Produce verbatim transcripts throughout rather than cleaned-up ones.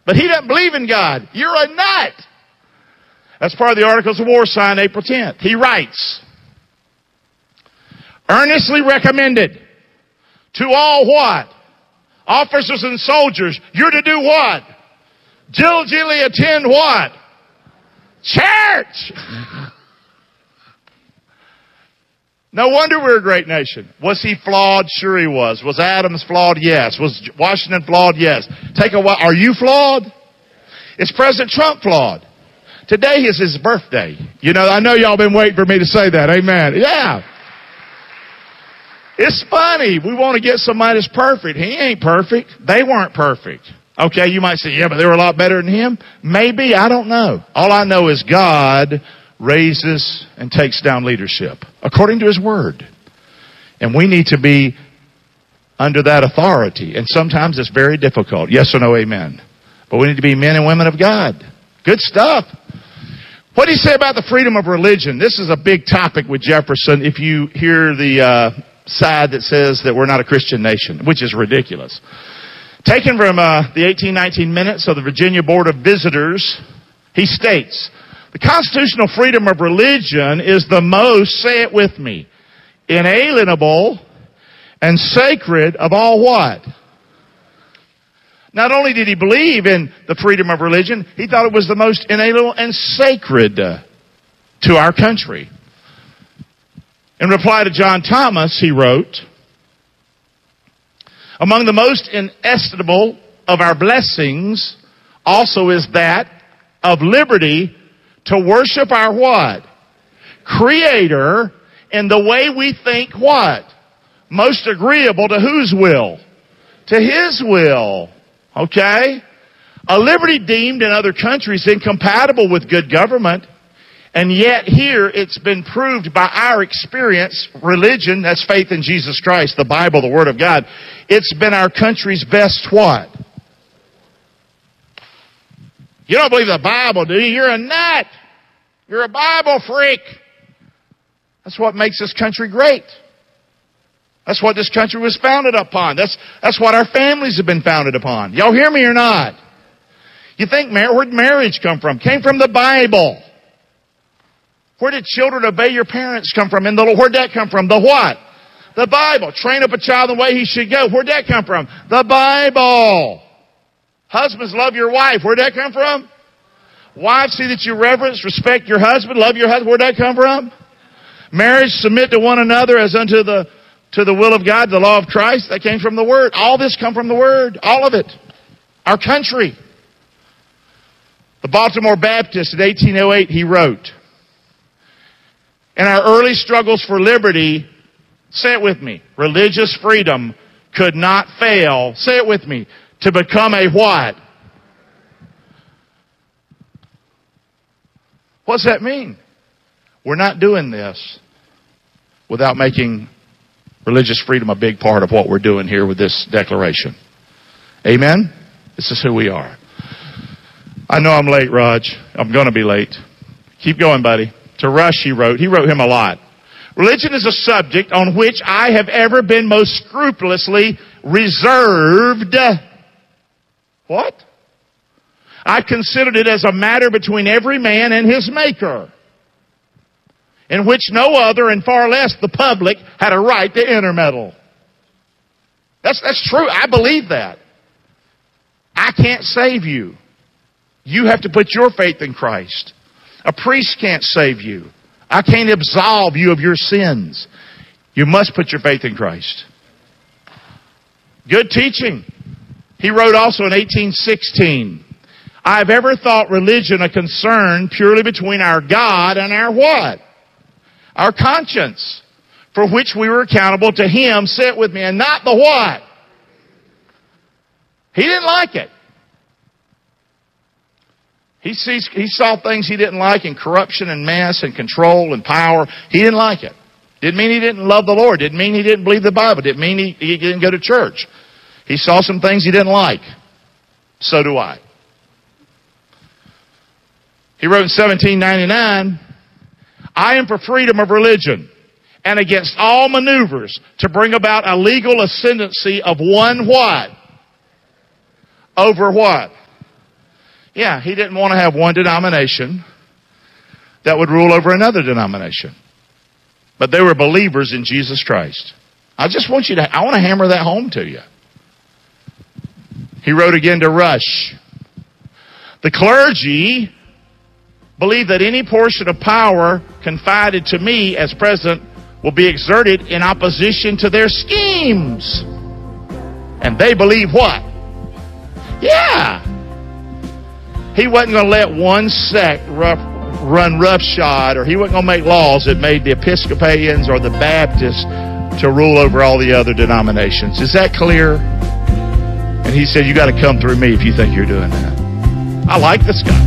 But he doesn't believe in God. You're a nut. That's part of the Articles of War signed April tenth. He writes, earnestly recommended to all what? Officers and soldiers. You're to do what? Diligently attend what? Church. No wonder we're a great nation. Was he flawed? Sure he was. Was Adams flawed? Yes. Was Washington flawed? Yes. Take a while. Are you flawed? Is President Trump flawed? Today is his birthday. You know, I know y'all been waiting for me to say that. Amen. Yeah. It's funny. We want to get somebody that's perfect. He ain't perfect. They weren't perfect. Okay, you might say, yeah, but they were a lot better than him. Maybe. I don't know. All I know is God raises and takes down leadership according to His Word. And we need to be under that authority. And sometimes it's very difficult. Yes or no, amen. But we need to be men and women of God. Good stuff. What do you say about the freedom of religion? This is a big topic with Jefferson if you hear the uh, side that says that we're not a Christian nation, which is ridiculous. Taken from uh, the eighteen nineteen minutes of the Virginia Board of Visitors, he states, the constitutional freedom of religion is the most, say it with me, inalienable and sacred of all what? Not only did he believe in the freedom of religion, he thought it was the most inalienable and sacred uh, to our country. In reply to John Thomas, he wrote, among the most inestimable of our blessings also is that of liberty to worship our what? Creator in the way we think what? Most agreeable to whose will? To His will. Okay? A liberty deemed in other countries incompatible with good government. And yet here it's been proved by our experience, religion, that's faith in Jesus Christ, the Bible, the Word of God. It's been our country's best what? You don't believe the Bible, do you? You're a nut. You're a Bible freak. That's what makes this country great. That's what this country was founded upon. That's, that's what our families have been founded upon. Y'all hear me or not? You think, where'd marriage come from? Came from the Bible. Where did children obey your parents come from? In the Lord, where'd that come from? The what? The Bible. Train up a child the way he should go. Where'd that come from? The Bible. Husbands, love your wife. Where'd that come from? Wives, see that you reverence, respect your husband, love your husband. Where'd that come from? Marriage, submit to one another as unto the to the will of God, the law of Christ. That came from the Word. All this come from the Word. All of it. Our country. The Baltimore Baptist in eighteen oh eight, he wrote, in our early struggles for liberty, say it with me, religious freedom could not fail, say it with me, to become a what? What's that mean? We're not doing this without making religious freedom a big part of what we're doing here with this declaration. Amen? This is who we are. I know I'm late, Raj. I'm going to be late. Keep going, buddy. To Rush, he wrote. He wrote him a lot. Religion is a subject on which I have ever been most scrupulously reserved. What? I considered it as a matter between every man and his Maker, in which no other, and far less the public, had a right to intermeddle. That's, that's true. I believe that. I can't save you. You have to put your faith in Christ. A priest can't save you. I can't absolve you of your sins. You must put your faith in Christ. Good teaching. He wrote also in eighteen sixteen, I have ever thought religion a concern purely between our God and our what? Our conscience, for which we were accountable to Him, say it with me, and not the what? He didn't like it. He, sees, he saw things he didn't like in corruption and mess and control and power. He didn't like it. Didn't mean he didn't love the Lord. Didn't mean he didn't believe the Bible. Didn't mean he, he didn't go to church. He saw some things he didn't like. So do I. He wrote in seventeen ninety-nine, I am for freedom of religion and against all maneuvers to bring about a legal ascendancy of one what? Over what? Yeah, he didn't want to have one denomination that would rule over another denomination. But they were believers in Jesus Christ. I just want you to, I want to hammer that home to you. He wrote again to Rush. The clergy believe that any portion of power confided to me as president will be exerted in opposition to their schemes. And they believe what? Yeah. He wasn't going to let one sect rough, run roughshod, or he wasn't going to make laws that made the Episcopalians or the Baptists to rule over all the other denominations. Is that clear? And he said, you got to come through me if you think you're doing that. I like this guy.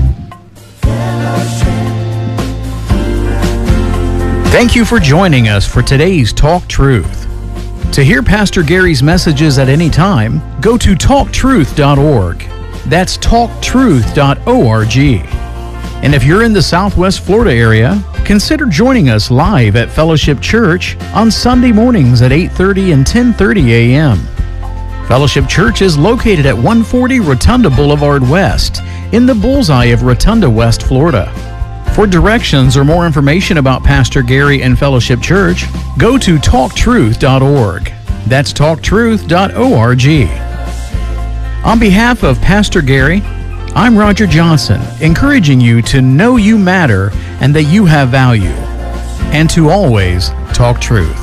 Thank you for joining us for today's Talk Truth. To hear Pastor Gary's messages at any time, go to talk truth dot org. That's talk truth dot org. And if you're in the Southwest Florida area, consider joining us live at Fellowship Church on Sunday mornings at eight thirty and ten thirty a.m. Fellowship Church is located at one forty Rotunda Boulevard West in the bullseye of Rotunda, West Florida. For directions or more information about Pastor Gary and Fellowship Church, go to talk truth dot org. That's talk truth dot org. On behalf of Pastor Gary, I'm Roger Johnson, encouraging you to know you matter and that you have value, and to always talk truth.